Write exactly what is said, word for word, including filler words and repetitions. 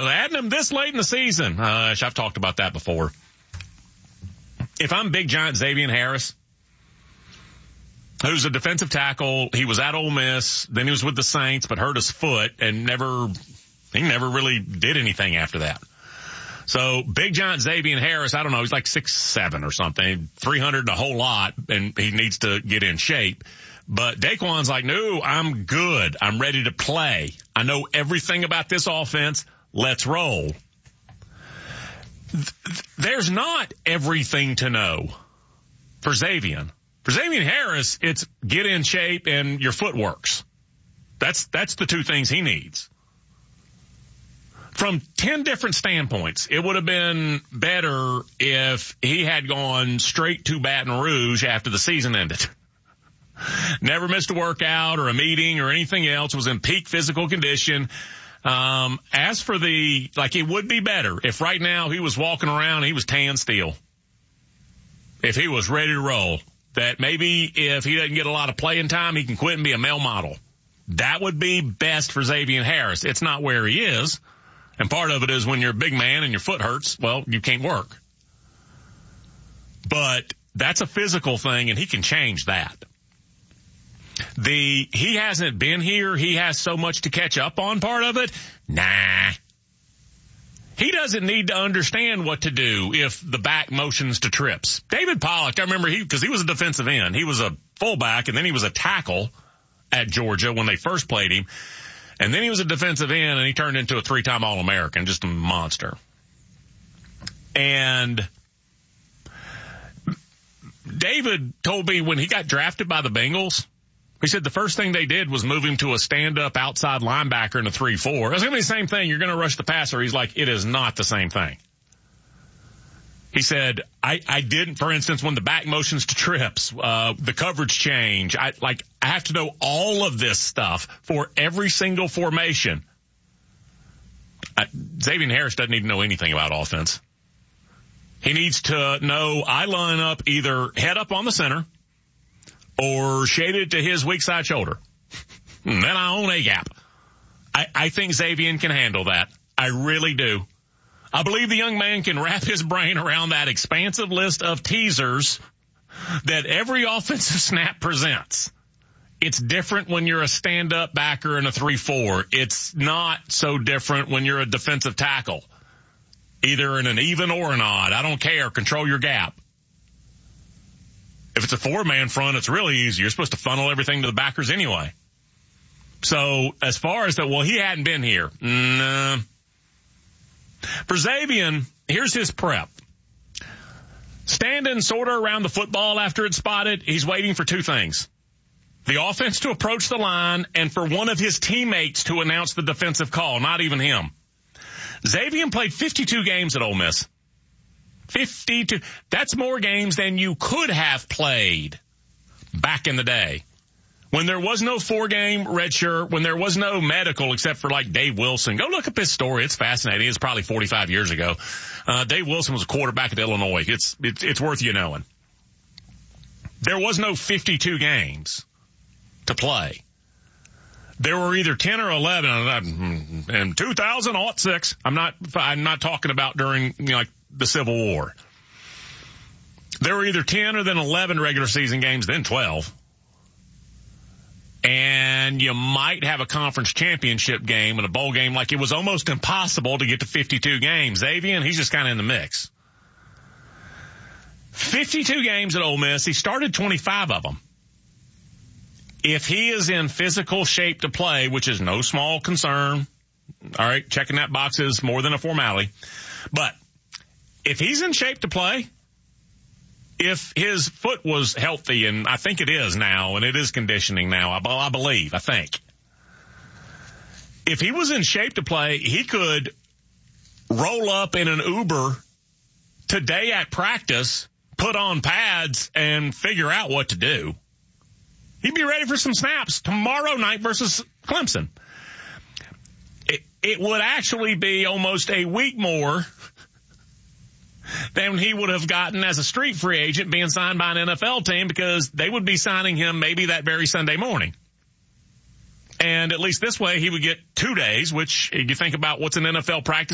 adding him this late in the season. Uh, I've talked about that before. If I'm big giant Xavier Harris, who's a defensive tackle, he was at Ole Miss, then he was with the Saints, but hurt his foot and never, he never really did anything after that. So big giant Xavier Harris, I don't know, he's like six seven or something, three hundred a whole lot, and he needs to get in shape. But Daquan's like, no, I'm good. I'm ready to play. I know everything about this offense. Let's roll. There's not everything to know for Xavier. For Xavier Harris, it's get in shape and your foot works. That's, that's the two things he needs. From ten different standpoints, it would have been better if he had gone straight to Baton Rouge after the season ended. Never missed a workout or a meeting or anything else, was in peak physical condition. Um, as for the, like, it would be better if right now he was walking around and he was tan steel. If he was ready to roll. That maybe if he doesn't get a lot of playing time, he can quit and be a male model. That would be best for Xavier Harris. It's not where he is. And part of it is when you're a big man and your foot hurts, well, you can't work. But that's a physical thing, and he can change that. The, he hasn't been here, he has so much to catch up on part of it. Nah. He doesn't need to understand what to do if the back motions to trips. David Pollock, I remember he, because he was a defensive end. He was a fullback, and then he was a tackle at Georgia when they first played him. And then he was a defensive end, and he turned into a three-time All-American, just a monster. And David told me when he got drafted by the Bengals, he said the first thing they did was move him to a stand-up outside linebacker in a three four. It's going to be the same thing. You're going to rush the passer. He's like, it is not the same thing. He said, I, I didn't, for instance, when the back motions to trips, uh, the coverage change, I, like, I have to know all of this stuff for every single formation. I, Xavier Harris doesn't need to know anything about offense. He needs to know I line up either head up on the center or shaded to his weak side shoulder. Then I own a gap. I, I think Xavier can handle that. I really do. I believe the young man can wrap his brain around that expansive list of teasers that every offensive snap presents. It's different when you're a stand-up backer in a three four. It's not so different when you're a defensive tackle. Either in an even or an odd. I don't care. Control your gap. If it's a four-man front, it's really easy. You're supposed to funnel everything to the backers anyway. So as far as that, well, he hadn't been here. Nah. For Xavier, here's his prep. Standing sort of around the football after it's spotted, he's waiting for two things. The offense to approach the line and for one of his teammates to announce the defensive call, not even him. Xavier played fifty-two games at Ole Miss. fifty-two. That's more games than you could have played back in the day. When there was no four-game redshirt, when there was no medical except for like Dave Wilson. Go look up his story. It's fascinating. It's probably forty-five years ago. Uh, Dave Wilson was a quarterback at Illinois. It's, it's, it's worth you knowing. There was no fifty-two games to play. There were either ten or eleven in two thousand six. I'm not, I'm not talking about during, you know, like the Civil War. There were either ten or then eleven regular season games, then twelve. And you might have a conference championship game and a bowl game. Like it was almost impossible to get to fifty-two games. Xavier, he's just kind of in the mix. fifty-two games at Ole Miss. He started twenty-five of them. If he is in physical shape to play, which is no small concern, all right, checking that box is more than a formality. But if he's in shape to play, if his foot was healthy, and I think it is now, and it is conditioning now, I, I believe, I think. If he was in shape to play, he could roll up in an Uber today at practice, put on pads, and figure out what to do. He'd be ready for some snaps tomorrow night versus Clemson. It, it would actually be almost a week more than he would have gotten as a street free agent being signed by an N F L team, because they would be signing him maybe that very Sunday morning. And at least this way he would get two days, which you think about what's an N F L practice